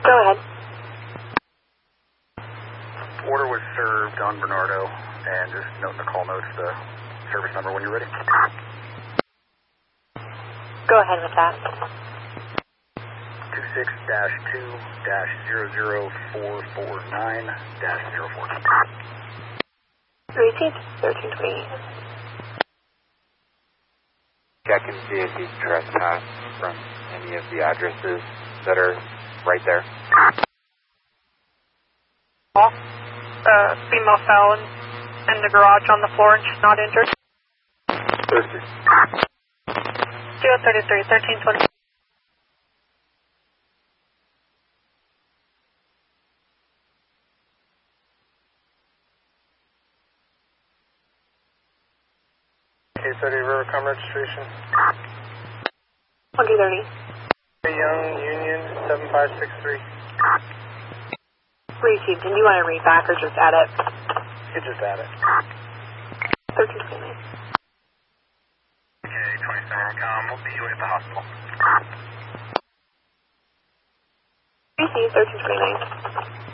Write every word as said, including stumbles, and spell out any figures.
Go ahead. Order was served on Bernardo, and just note in the call notes the service number when you're ready. Go ahead with that. two six dash two dash zero zero four four nine dash zero four. Received, thirteen twenty-eight. Check and see if he's trespassed from any of the addresses that are right there. Uh, female fell in, in the garage on the floor and she's not injured. zero thirty-three, thirteen twenty. K thirty Rivercom registration. twenty thirty. Young Union seven five six three. Received. And you want to read back or just add it? You just add it. thirteen twenty-nine. Okay, twenty-seven Rivercom, we'll see you at the hospital. Received, thirteen twenty-nine.